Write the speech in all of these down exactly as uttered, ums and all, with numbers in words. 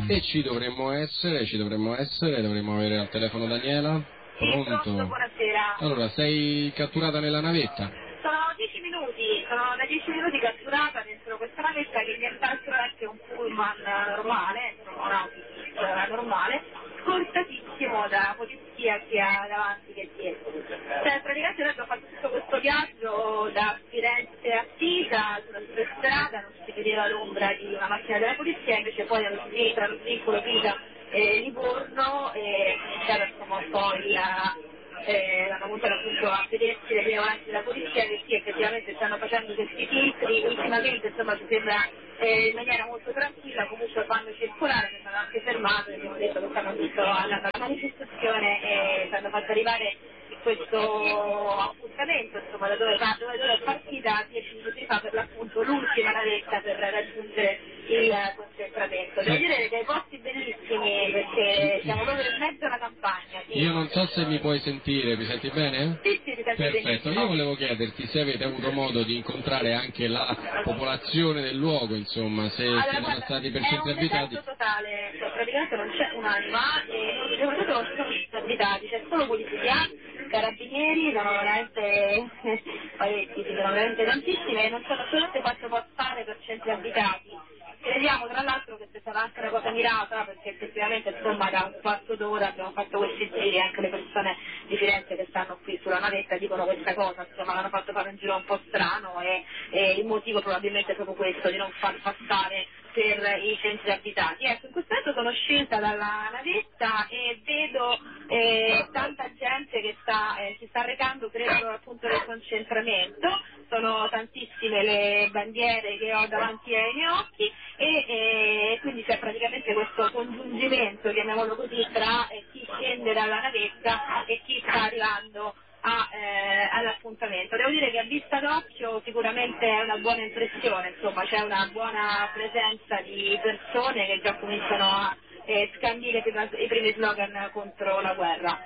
E ci dovremmo essere, ci dovremmo essere, dovremmo avere al telefono Daniela. Pronto? Sì, pronto, buonasera. Allora, sei catturata nella navetta? Sono dieci minuti, sono da dieci minuti catturata dentro questa navetta che nient'altro è che un pullman normale, insomma una normale, scortatissimo da polizia sia davanti che dietro. Cioè praticamente noi abbiamo fatto tutto questo viaggio da Firenze a Pisa, sulla strada, non si vedeva l'ombra di una macchina della polizia, invece poi allo sinistra, allo piccolo Pisa e Livorno e c'era insomma un po' il... Eh, l'hanno avuto appunto a vedersi le prime avanti della polizia che sì, effettivamente stanno facendo questi filtri, ultimamente insomma si sembra eh, in maniera molto tranquilla, comunque fanno circolare, mi sono anche fermato e mi hanno detto che stanno tutto alla manifestazione e ci hanno fatto arrivare questo appuntamento, insomma da dove, da dove è partita dieci minuti fa per l'appunto l'ultima navetta per raggiungere il concentramento. Devo dire che dei posti bellissimi perché siamo proprio in mezzo alla campagna. Sì. Io non so se mi puoi sentire, mi senti bene? Sì, sì, mi sento Perfetto, benissimo. io volevo chiederti se avete avuto modo di incontrare anche la popolazione del luogo, insomma, se Allora, siano guarda, stati per è centri un abitati. deserto totale, cioè praticamente non c'è un'anima e non, soprattutto non ci sono centri abitati, c'è solo polizia, carabinieri, sono veramente parecchi, sì, sono veramente tantissime e non sono assolutamente fatte passare per centri abitati. Crediamo tra l'altro che sia stata anche una cosa mirata perché effettivamente insomma da un quarto d'ora abbiamo fatto questi giri, anche le persone di Firenze che stanno qui sulla navetta dicono questa cosa, insomma l'hanno fatto fare un giro un po' strano e, e il motivo probabilmente è proprio questo, di non far passare per i centri abitati. Ecco, in questo momento sono scesa dalla navetta e vedo eh, tanta gente che sta, eh, si sta recando credo appunto nel concentramento, sono tantissime le bandiere che ho davanti ai miei occhi e, e quindi c'è praticamente questo congiungimento, chiamiamolo così, tra eh, chi scende dalla navetta e chi sta arrivando a, eh, all'appuntamento. Devo dire che a vista d'occhio sicuramente è una buona impressione, insomma c'è una buona presenza di persone che già cominciano a eh, scandire i primi, i primi slogan contro la guerra.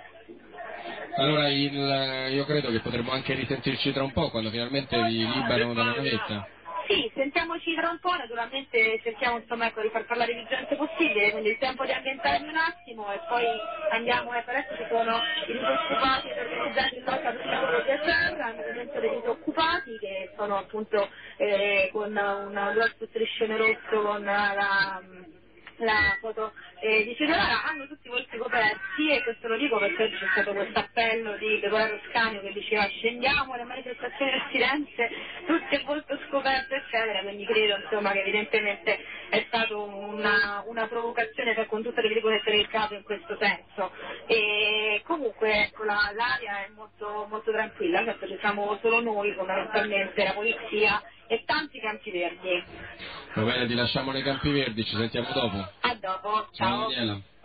Allora il, io credo che potremo anche risentirci tra un po' quando finalmente vi liberano dalla navetta. Sì, sentiamoci tra un po', naturalmente cerchiamo insomma ecco, di far parlare il più gente possibile, quindi il tempo di ambientarmi un attimo e poi andiamo, ecco adesso ci sono i disoccupati ed organizzati in lotta per il lavoro di terra, hanno presente dei disoccupati che sono appunto eh, con un grosso striscione rosso con la... la foto eh, di Cedolare, hanno tutti i volti coperti e questo lo dico perché oggi c'è stato questo appello di Deborah Scagno che diceva scendiamo alle manifestazioni a Firenze tutti il volto scoperto eccetera, quindi credo insomma che evidentemente è stata una, una provocazione per, con tutte le virgolette del caso in questo senso e comunque ecco, la, l'aria è molto, molto tranquilla, certo ci siamo solo noi fondamentalmente, la polizia e tanti campi verdi. Va bene, ti lasciamo nei campi verdi, ci sentiamo dopo. A dopo, Ciao ciao. Daniela.